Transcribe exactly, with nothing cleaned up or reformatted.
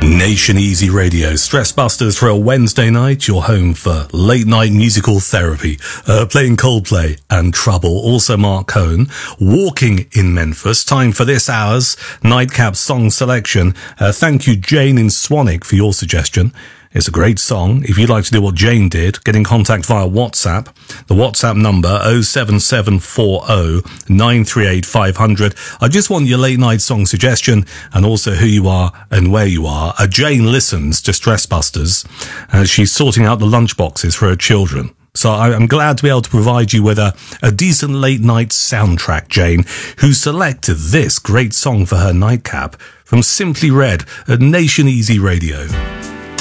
Nation Easy Radio, Stress Busters for a Wednesday night, your home for late night musical therapy, uh, playing Coldplay and Trouble, also Mark Cohn, Walking in Memphis. Time for this hour's Nightcap song selection. Uh, thank you, Jane in Swanwick, for your suggestion. It's a great song. If you'd like to do what Jane did, get in contact via WhatsApp. The WhatsApp number oh seven seven four oh nine three eight five hundred. I just want your late night song suggestion and also who you are and where you are. Uh, Jane listens to Stress Busters and she's sorting out the lunchboxes for her children. So I, I'm glad to be able to provide you with a, a decent late night soundtrack, Jane, who selected this great song for her nightcap from Simply Red at Nation Easy Radio.